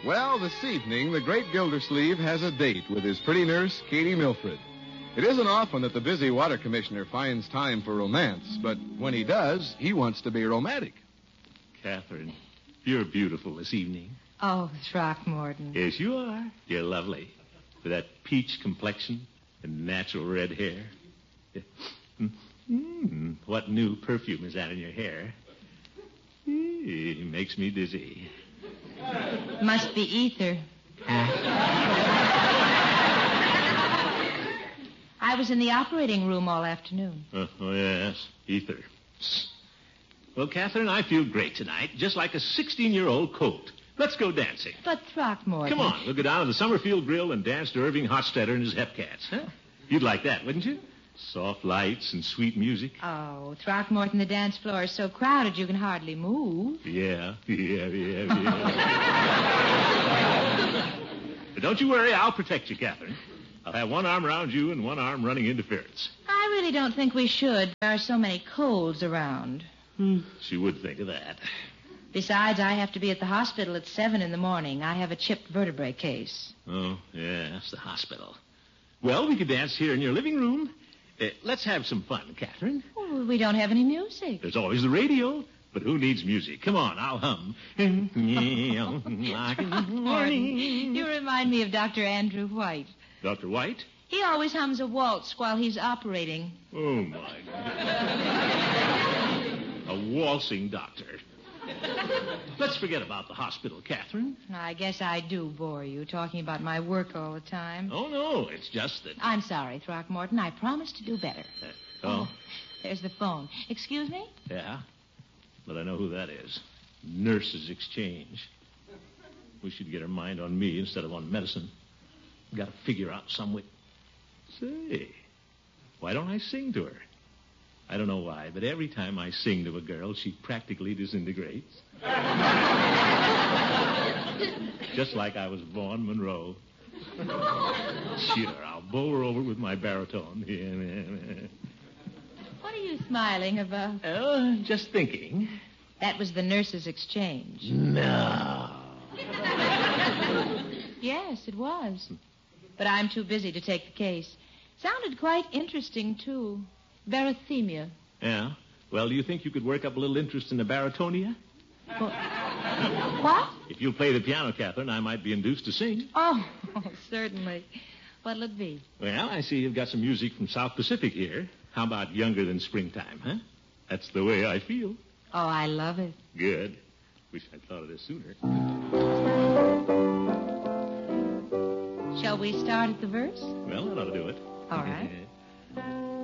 Well, this evening, the great Gildersleeve has a date with his pretty nurse, Katie Milford. It isn't often that the busy water commissioner finds time for romance, but when he does, he wants to be romantic. Catherine, you're beautiful this evening. Oh, Throckmorton. Yes, you are. You're lovely. With that peach complexion and natural red hair. What new perfume is that in your hair? It makes me dizzy. Must be ether. I was in the operating room all afternoon. Oh, yes, ether. Well, Catherine, I feel great tonight, just like a 16-year-old colt. Let's go dancing. But Throckmorton... Come on, we'll go down to the Summerfield Grill and dance to Irving Hofstadter and his Hepcats, huh? You'd like that, wouldn't you? Soft lights and sweet music. Oh, Throckmorton, the dance floor is so crowded you can hardly move. Yeah. But don't you worry, I'll protect you, Catherine. I'll have one arm around you and one arm running interference. I really don't think we should. There are so many colds around. She would think of that. Besides, I have to be at the hospital at 7 in the morning. I have a chipped vertebrae case. Oh, yes, the hospital. Well, we could dance here in your living room. Let's have some fun, Catherine. Oh, we don't have any music. There's always the radio. But who needs music? Come on, I'll hum. You remind me of Dr. Andrew White. Dr. White? He always hums a waltz while he's operating. Oh, my God. A waltzing doctor. Let's forget about the hospital, Catherine. I guess I do bore you, talking about my work all the time. Oh, no, it's just that... I'm sorry, Throckmorton. I promise to do better. There's the phone. Excuse me? Yeah, but I know who that is. Nurses Exchange. We should get her mind on me instead of on medicine. Got to figure out some way. Say, why don't I sing to her? I don't know why, but every time I sing to a girl, she practically disintegrates. Just like I was Vaughn Monroe. Sure, I'll bow her over with my baritone. What are you smiling about? Oh, just thinking. That was the Nurses Exchange. No. Yes, it was. But I'm too busy to take the case. Sounded quite interesting, too. Barythemia. Yeah? Well, do you think you could work up a little interest in the baritonia? What? If you'll play the piano, Catherine, I might be induced to sing. Oh, certainly. What'll it be? Well, I see you've got some music from South Pacific here. How about Younger Than Springtime, huh? That's the way I feel. Oh, I love it. Good. Wish I'd thought of this sooner. Shall we start at the verse? Well, that ought to do it. All right.